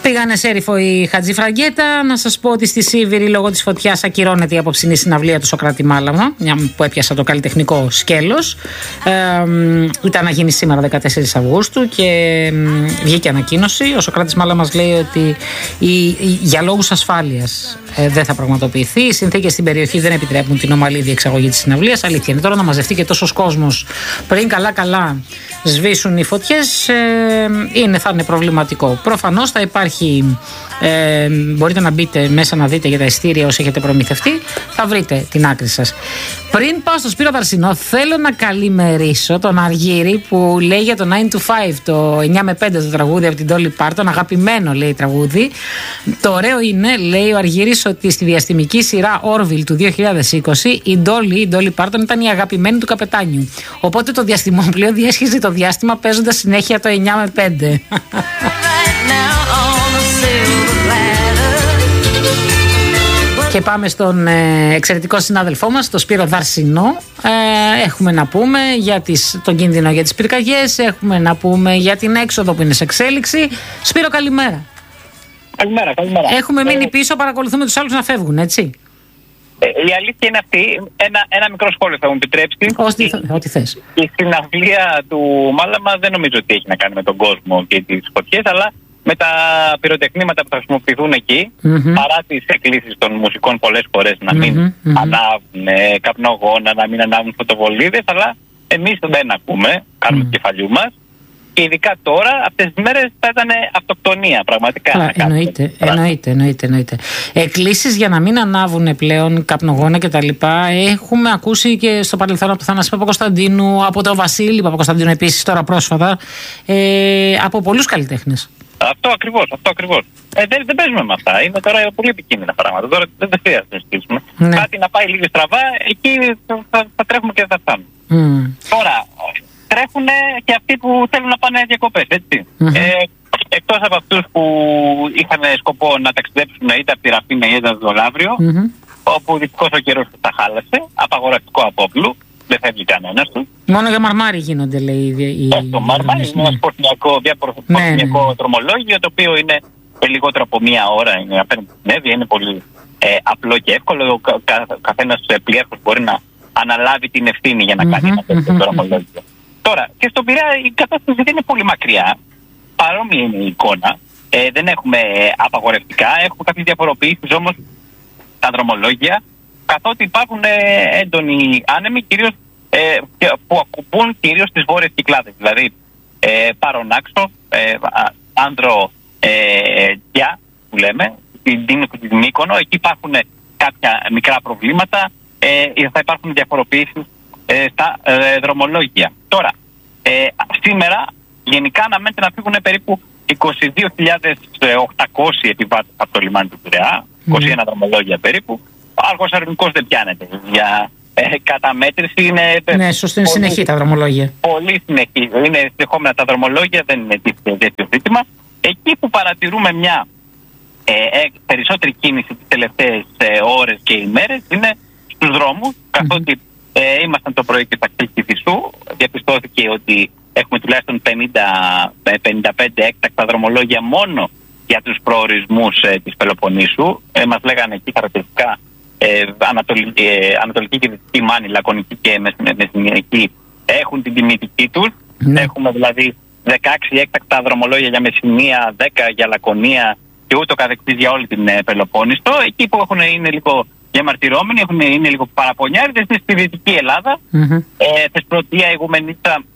Πήγανε σε έρηφο η Χατζηφραγκέτα. Να σας πω ότι στη Σίβηρη λόγω της φωτιάς ακυρώνεται η απόψινή συναυλία του Σωκράτη Μάλαμα, μια που έπιασα το καλλιτεχνικό σκέλος. Ήταν να γίνει σήμερα 14 Αυγούστου και βγήκε ανακοίνωση. Ο Σωκράτης Μάλαμας λέει ότι για λόγους ασφάλειας δεν θα πραγματοποιηθεί. Οι συνθήκες στην περιοχή δεν επιτρέπουν την ομαλή διεξαγωγή της συναυλίας. Αλήθεια είναι. Τώρα να μαζευτεί και τόσος κόσμος πριν καλά σβήσουν οι φωτιές θα είναι προβληματικό. Προφανώς θα υπάρχει, μπορείτε να μπείτε μέσα να δείτε για τα ειστήρια όσοι έχετε προμηθευτεί, θα βρείτε την άκρη σας. Πριν πάω στο Σπύρο Δαρσινό, θέλω να καλημερίσω τον Αργύρη που λέει για το 9 to 5, το 9 με 5 το τραγούδι από την Dolly Parton, αγαπημένο λέει τραγούδι. Το ωραίο είναι, λέει ο Αργύρης, ότι στη διαστημική σειρά Orville του 2020 η Dolly Parton ήταν η αγαπημένη του καπετάνιου. Οπότε το διαστημόπλοιο διέσχιζε το διάστημα παίζοντας συνέχεια το 9 με 5. Και πάμε στον εξαιρετικό συνάδελφό μας, τον Σπύρο Δαρσινό. Έχουμε να πούμε για τον κίνδυνο για τις πυρκαγιές, έχουμε να πούμε για την έξοδο που είναι σε εξέλιξη. Σπύρο, καλημέρα. Καλημέρα. Έχουμε μείνει πίσω, παρακολουθούμε τους άλλους να φεύγουν, έτσι. Η αλήθεια είναι αυτή. Ένα μικρό σχόλιο θα μου επιτρέψει. Ό,τι θες. Η συναυλία του Μάλαμα δεν νομίζω ότι έχει να κάνει με τον κόσμο και τις φωτιές, αλλά με τα πυροτεχνήματα που θα χρησιμοποιηθούν εκεί, παρά τις εκκλήσεις των μουσικών πολλές φορές να μην ανάβουν καπνογόνα, να μην ανάβουν φωτοβολίδες, αλλά εμείς δεν ακούμε, κάνουμε το κεφαλιού μας. Και ειδικά τώρα, αυτές τις μέρες θα ήταν αυτοκτονία, πραγματικά. Εννοείται. Εκκλήσεις για να μην ανάβουν πλέον καπνογόνα κτλ. Έχουμε ακούσει και στο παρελθόν από τον Θανάση Παπακοσταντίνου, από τον Βασίλη Παπακοσταντίνου επίσης τώρα πρόσφατα, από πολλούς καλλιτέχνες. Αυτό ακριβώς. Δεν παίζουμε με αυτά. Είναι τώρα πολύ επικίνδυνα πράγματα. Τώρα δεν χρειάζεται να συζητήσουμε. Ναι. Κάτι να πάει λίγο στραβά, εκεί θα τρέχουμε και θα φτάνουμε. Τώρα, τρέχουν και αυτοί που θέλουν να πάνε διακοπές, έτσι. Εκτός από αυτούς που είχαν σκοπό να ταξιδέψουν είτε από τη Ραφίνα είτε από το Λαύριο, όπου δυστυχώς ο καιρός τα χάλασε, απαγορευτικό απόπλου. Δεν φεύγει κανένας του. Μόνο για Μαρμάρι γίνονται, λέει. Το Μαρμάρι είναι ένα σπορτινιακό δρομολόγιο, το οποίο είναι λιγότερο από μία ώρα απέναντι στην Εύβοια. Είναι πολύ απλό και εύκολο. Ο καθένας πλοίαρχος μπορεί να αναλάβει την ευθύνη για να κάνει ένα τέτοιο δρομολόγιο. Τώρα, και στον Πειραιά η κατάσταση δεν είναι πολύ μακριά. Παρόμοια είναι η εικόνα. Δεν έχουμε απαγορευτικά. Έχουμε κάποιες διαφοροποιήσεις όμως στα δρομολόγια, καθότι υπάρχουν έντονοι άνεμοι, κυρίως που ακουμπούν κυρίως τις βόρειες Κυκλάδες. Δηλαδή, Παρονάξο, Άνδρο, Γιά, που λέμε, την Μύκονο, εκεί υπάρχουν κάποια μικρά προβλήματα, θα υπάρχουν διαφοροποιήσεις στα δρομολόγια. Τώρα, σήμερα γενικά αναμένεται να φύγουν περίπου 22.800 επιβάτες από το λιμάνι του Πειραιά, 21 δρομολόγια περίπου. Ο Άργος Αρνικός δεν πιάνεται για καταμέτρηση. Ναι, σωστά, είναι συνεχή τα δρομολόγια. Πολύ συνεχή. Είναι συνεχόμενα τα δρομολόγια, δεν είναι τέτοιο ζήτημα. Εκεί που παρατηρούμε μια περισσότερη κίνηση τις τελευταίες ώρες και ημέρες είναι στους δρόμους, καθότι ήμασταν το πρωί και στα Κηφισού. Διαπιστώθηκε ότι έχουμε τουλάχιστον 50-55 έκτακτα δρομολόγια μόνο για τους προορισμούς της Πελοποννήσου. Μας λέγανε εκεί χαρακτηριστικά Ανατολική και Δυτική Μάνη, Λακωνική και Μεσσηνιακή έχουν την τιμητική τους. Έχουμε δηλαδή 16 έκτακτα δρομολόγια για Μεσσηνία, 10 για Λακωνία και ούτω καθεξής για όλη την Πελοπόννησο. Εκεί που είναι λίγο διαμαρτυρόμενοι, είναι λίγο παραπονιάριδες, είναι στη Δυτική Ελλάδα. Θεσπρωτεία, Ιγουμενίτσα,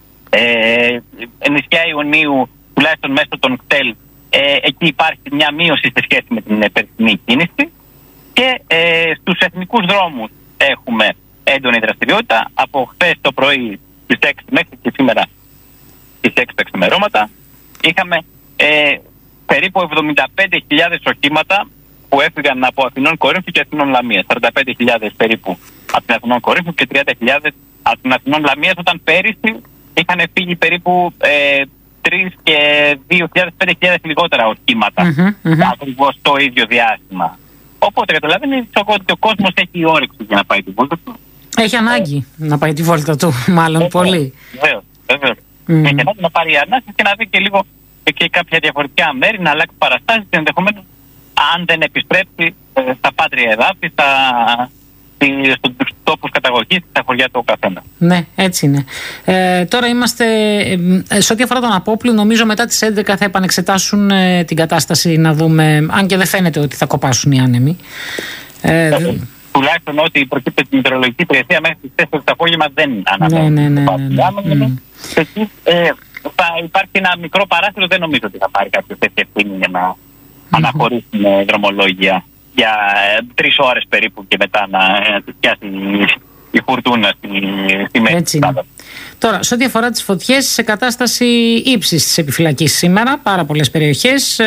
νησιά Ιωνίου, τουλάχιστον μέσω των κτέλ. Εκεί υπάρχει μια μείωση σε σχέση με την περσινή κίνηση. Και στους εθνικούς δρόμους έχουμε έντονη δραστηριότητα. Από χθες το πρωί στις 6 μέχρι και σήμερα στις 6 τα ξημερώματα είχαμε περίπου 75.000 οχήματα που έφυγαν από Αθηνών Κορίνθου και Αθηνών Λαμίας. 45.000 περίπου από την Αθηνών Κορίνθου και 30.000 από την Αθηνών Λαμίας, όταν πέρυσι είχαν φύγει περίπου 3 και 2.000-5.000 λιγότερα οχήματα ακριβώς το ίδιο διάστημα. Οπότε καταλαβαίνεις ότι ο κόσμος έχει όρεξη για να πάει τη βόλτα του. Έχει ανάγκη να πάει τη βόλτα του, μάλλον πολύ. Βεβαίως. Έχει ανάγκη να πάρει ανάγκη και να δει και λίγο και κάποια διαφορετικά μέρη, να αλλάξει παραστάσεις και ενδεχομένως, αν δεν επιστρέψει στα πάτρια εδάφη, στους τόπους καταγωγής, στα χωριά του ο καθένα. Ναι, έτσι είναι. Τώρα είμαστε, σε ό,τι αφορά τον Απόπλου, νομίζω μετά τις 11 θα επανεξετάσουν την κατάσταση, να δούμε, αν και δεν φαίνεται ότι θα κοπάσουν οι άνεμοι. Τουλάχιστον ό,τι προκύπτει την μετεωρολογική υπηρεσία μέχρι τις 4 το απόγευμα δεν αναμένει. Εκεί θα υπάρχει ένα μικρό παράθυρο, δεν νομίζω ότι θα πάρει κάποιο τέτοια ευθύνη για να αναχωρήσουν δρομολόγια για 3 ώρες περίπου και μετά να πιάσει η φουρτούνα στη μέση. Τώρα, σε ό,τι αφορά τις φωτιές, σε κατάσταση ύψης της επιφυλακής σήμερα, πάρα πολλές περιοχές,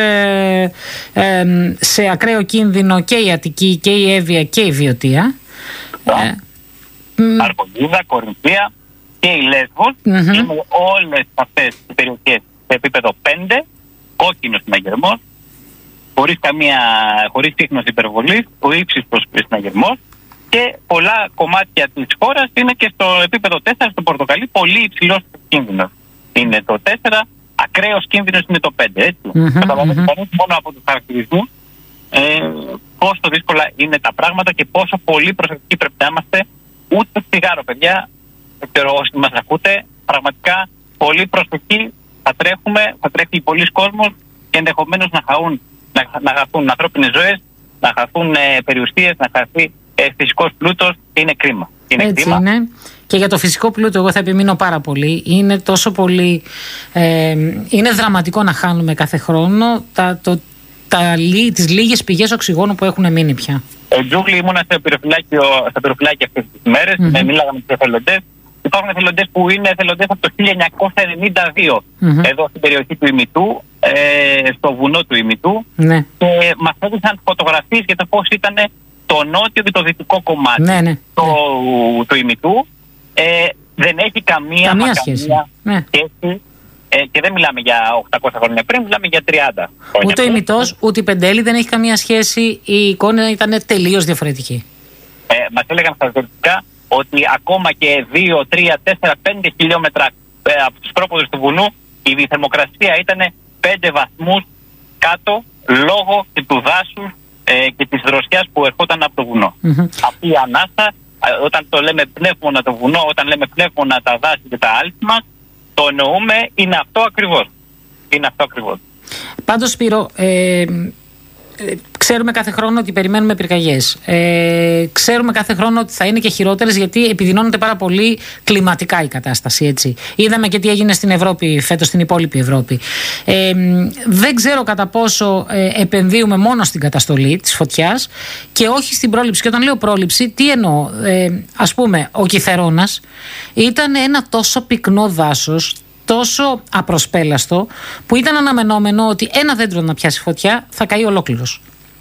σε ακραίο κίνδυνο και η Αττική και η Εύβοια και η Βιωτία. Αρκοντίδα, Κορινθία και η Λέσβος. Είναι όλες αυτές οι περιοχές σε επίπεδο 5, κόκκινος συναγερμός, χωρίς σύγχνωση υπερβολής, ο ύψιστος συναγερμός, και πολλά κομμάτια της χώρας είναι και στο επίπεδο 4, στο πορτοκαλί, πολύ υψηλός κίνδυνος. Είναι το 4, ακραίος κίνδυνος είναι το 5, έτσι. Καταλαβαίνετε κανείς μόνο από τους χαρακτηρισμούς πόσο δύσκολα είναι τα πράγματα και πόσο πολύ προσεκτικοί πρέπει να είμαστε. Ούτε τσιγάρο, παιδιά, δεν ξέρω όσοι μας ακούτε, πραγματικά πολύ προσεκτικοί θα τρέχει πολλοί κόσμος και ενδεχομένως να χαθούν ανθρώπινες ζωές, να χαθούν περιουσίες, να χαθεί φυσικός πλούτος. Είναι κρίμα. Έτσι είναι. Και για το φυσικό πλούτο εγώ θα επιμείνω πάρα πολύ. Είναι τόσο πολύ, είναι δραματικό να χάνουμε κάθε χρόνο τις λίγες πηγές οξυγόνου που έχουν μείνει πια. Τζούγλι, ήμουνα στο πυροφυλάκι αυτές τις μέρες, μίλαγα με τους εθελοντές. Υπάρχουν εθελοντές που είναι εθελοντές από το 1992 εδώ στην περιοχή του Ημιτού, στο βουνό του Ημιτού, και μας έδωσαν φωτογραφίες για το πώς ήταν το νότιο και το δυτικό κομμάτι του Ημιτού. Δεν έχει καμία σχέση. Και δεν μιλάμε για 800 χρόνια πριν, μιλάμε για 30 χρόνια. Ούτε ο Ημιτός, ούτε η Πεντέλη δεν έχει καμία σχέση. Η εικόνα ήταν τελείως διαφορετική. Μας έλεγαν στρατιωτικά ότι ακόμα και 2, 3, 4, 5 χιλιόμετρα από τους πρόποδες του βουνού η θερμοκρασία ήταν 5 βαθμούς κάτω, λόγω και του δάσους και της δροσιάς που ερχόταν από το βουνό. Αυτή η ανάσα, όταν το λέμε πνεύμονα το βουνό, όταν λέμε πνεύμονα τα δάση και τα άλσιμα, το εννοούμε, είναι αυτό ακριβώς. Πάντως, Σπύρο, ξέρουμε κάθε χρόνο ότι περιμένουμε πυρκαγιές. Ξέρουμε κάθε χρόνο ότι θα είναι και χειρότερες, γιατί επιδεινώνεται πάρα πολύ κλιματικά η κατάσταση. Έτσι. Είδαμε και τι έγινε στην Ευρώπη φέτος, στην υπόλοιπη Ευρώπη. Δεν ξέρω κατά πόσο επενδύουμε μόνο στην καταστολή της φωτιάς και όχι στην πρόληψη. Και όταν λέω πρόληψη, τι εννοώ? Ας πούμε, ο Κιθερώνας ήταν ένα τόσο πυκνό δάσος, τόσο απροσπέλαστο, που ήταν αναμενόμενο ότι ένα δέντρο να πιάσει φωτιά θα καεί ολόκληρος.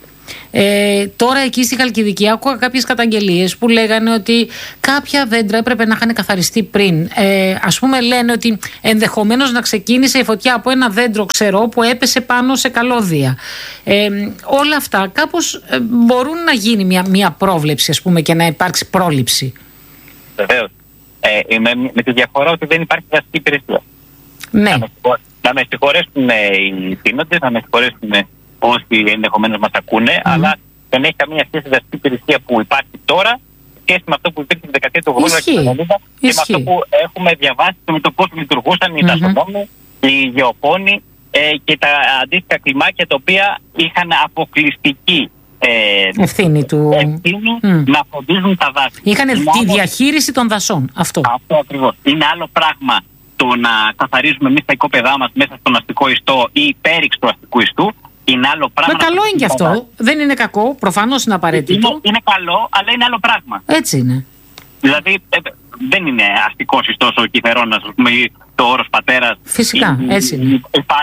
Τώρα εκεί στη Χαλκιδική άκουγα κάποιες καταγγελίες που λέγανε ότι κάποια δέντρα έπρεπε να είχαν καθαριστεί πριν. Ας πούμε, λένε ότι ενδεχομένως να ξεκίνησε η φωτιά από ένα δέντρο ξερό που έπεσε πάνω σε καλώδια. Όλα αυτά κάπως μπορούν να γίνει μια πρόβλεψη, ας πούμε, και να υπάρξει πρόληψη. Βεβαίως. Με τη διαφορά ότι δεν υπάρχει δασική υπηρεσία. Ναι. Να με συγχωρέσουν οι θύνοντες, να με συγχωρέσουν όσοι ενδεχομένως μας ακούνε, αλλά δεν έχει καμία σχέση η δασική υπηρεσία που υπάρχει τώρα σχέση με αυτό που υπήρχε στη δεκαετία του 80 και του 90 και με αυτό που έχουμε διαβάσει και με το πώς λειτουργούσαν οι δασονόμοι, οι γεωπόνοι και τα αντίστοιχα κλιμάκια, τα οποία είχαν αποκλειστική ευθύνη να φροντίζουν τα δάση. Είχαν τη διαχείριση των δασών. Αυτό ακριβώς. Είναι άλλο πράγμα το να καθαρίζουμε εμείς τα οικόπεδά μας μέσα στον αστικό ιστό ή πέριξ του αστικού ιστού. Είναι άλλο πράγμα. Καλό είναι και αυτό. Δεν είναι κακό. Προφανώς είναι απαραίτητο. Είναι καλό, αλλά είναι άλλο πράγμα. Έτσι είναι. Δηλαδή δεν είναι αστικός ιστός ο Κιθερώνας, το όρος πατέρας. Φυσικά, έτσι είναι.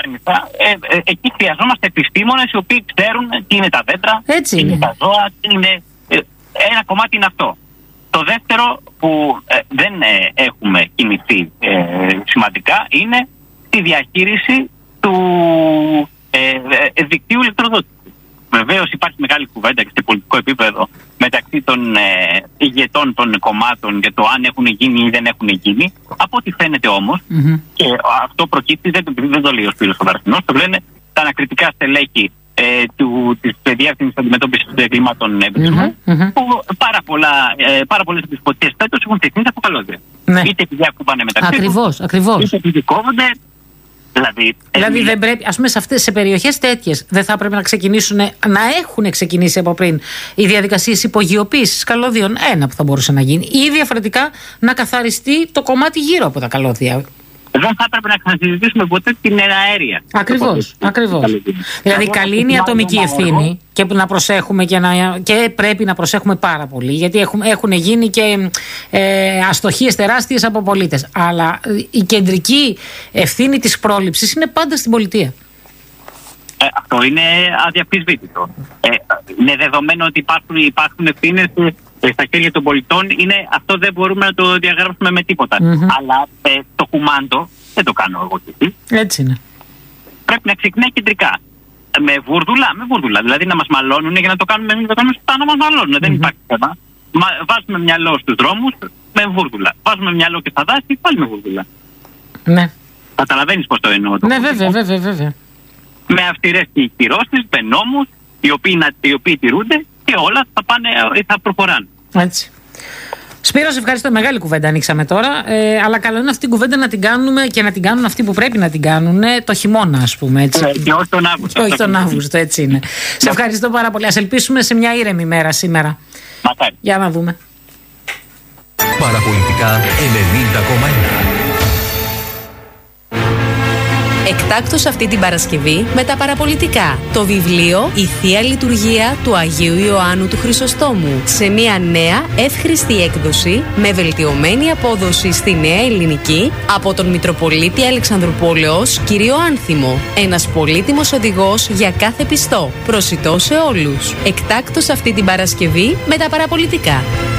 Εκεί χρειαζόμαστε επιστήμονες οι οποίοι ξέρουν τι είναι τα δέντρα, έτσι τι είναι τα ζώα, τι είναι. Ένα κομμάτι είναι αυτό. Το δεύτερο που δεν έχουμε κινηθεί σημαντικά είναι τη διαχείριση του δικτύου ηλεκτροδότησης. Βεβαίως υπάρχει μεγάλη κουβέντα και σε πολιτικό επίπεδο μεταξύ των ηγετών των κομμάτων για το αν έχουν γίνει ή δεν έχουν γίνει. Από ό,τι φαίνεται όμως, και αυτό προκύπτει, δεν το λέει ο Σπύρος ο Δαρσινός, το λένε τα ανακριτικά στελέχη της Διεύθυνσης Αντιμετώπισης των Εγκλημάτων Εμπρισμού, που πάρα πολλές από τις φωτιές φέτος έχουν ξεκινήσει από καλώδια. Ναι. Είτε επειδή ακούμπανε μεταξύ τους, ακριβώς. είτε επειδή κόβονται. Δηλαδή δεν πρέπει, ας πούμε, σε περιοχές τέτοιες δεν θα πρέπει να έχουν ξεκινήσει από πριν οι διαδικασίες υπογειοποίησης καλώδιων, ένα που θα μπορούσε να γίνει, ή διαφορετικά να καθαριστεί το κομμάτι γύρω από τα καλώδια. Δεν θα έπρεπε να ξανασυζητήσουμε ποτέ την αέρια. Ακριβώς. Δηλαδή καλή είναι η ατομική ευθύνη και να προσέχουμε και πρέπει να προσέχουμε πάρα πολύ, γιατί έχουν γίνει και αστοχίες τεράστιες από πολίτες. Αλλά η κεντρική ευθύνη της πρόληψης είναι πάντα στην πολιτεία. Αυτό είναι αδιαφυσβήτητο. Είναι δεδομένο ότι υπάρχουν ευθύνες στα χέρια των πολιτών. Αυτό δεν μπορούμε να το διαγράψουμε με τίποτα. Αλλά το κουμάντο δεν το κάνω εγώ και εσύ. Έτσι είναι. Πρέπει να ξεκινάει κεντρικά. Με βούρδουλα. Δηλαδή να μας μαλώνουν για να το κάνουμε εμείς, να μας μαλώνουν. Δεν υπάρχει θέμα. Βάζουμε μυαλό στους δρόμους με βούρδουλα. Βάζουμε μυαλό και στα δάση πάλι με βούρδουλα. Ναι. Καταλαβαίνεις πώς το εννοώ. Ναι, βέβαια. Με αυστηρές κυρώσεις, με νόμους, οι οποίοι τηρούνται και όλα θα προχωράνε. Έτσι. Σπύρο, σε ευχαριστώ. Μεγάλη κουβέντα ανοίξαμε τώρα. Αλλά καλό είναι αυτή την κουβέντα να την κάνουμε και να την κάνουν αυτοί που πρέπει να την κάνουν το χειμώνα, ας πούμε. Έτσι. Και όχι τον Αύγουστο. Όχι τον Αύγουστο, έτσι είναι. Σε ευχαριστώ πάρα πολύ. Ας ελπίσουμε σε μια ήρεμη μέρα σήμερα. Μακάρι. Για να δούμε. Παραπολιτικά 90,1. Εκτάκτως αυτή την Παρασκευή με τα παραπολιτικά. Το βιβλίο «Η Θεία Λειτουργία του Αγίου Ιωάννου του Χρυσοστόμου» σε μια νέα εύχρηστη έκδοση με βελτιωμένη απόδοση στη νέα ελληνική από τον Μητροπολίτη Αλεξανδρουπόλεως κύριο Άνθιμο. Ένας πολύτιμος οδηγός για κάθε πιστό. Προσιτό σε όλους. Εκτάκτως αυτή την Παρασκευή με τα παραπολιτικά.